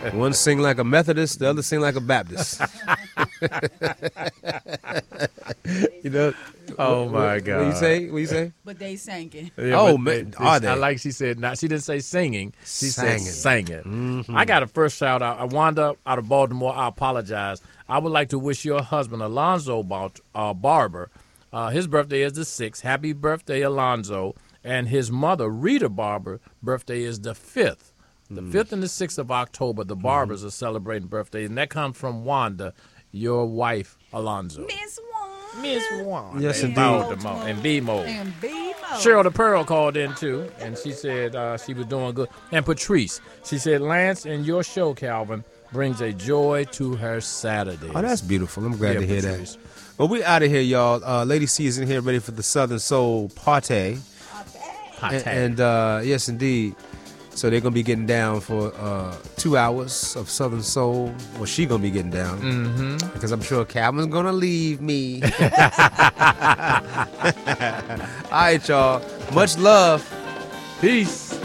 One sing like a Methodist, the other sing like a Baptist. You know. Oh my God! What you say? What you say? But they singing. Yeah, Oh, but man, are they? I like she said. Not she didn't say singing. She said Singing. singing. I got a first shout out. Wanda out of Baltimore. I apologize. I would like to wish your husband Alonzo Barber. His birthday is the 6th. Happy birthday, Alonzo. And his mother Rita Barber. Birthday is the 5th. The 5th and the 6th of October. The Barbers are celebrating birthdays, and that comes from Wanda, your wife, Alonzo. Miss Wanda. Yes, in indeed. Baltimore and B-Mo. And B-Mo. Cheryl the Pearl called in too, and she said she was doing good. And Patrice, she said, Lance and your show, Calvin, brings a joy to her Saturdays. Oh, that's beautiful. I'm glad to hear Patrice. that. Well, we out of here, y'all. Lady C is in here ready for the Southern Soul party. And yes, indeed. So they're going to be getting down for 2 hours of Southern Soul. Well, she going to be getting down. Mm-hmm. Because I'm sure Calvin's going to leave me. All right, y'all. Much love. Peace.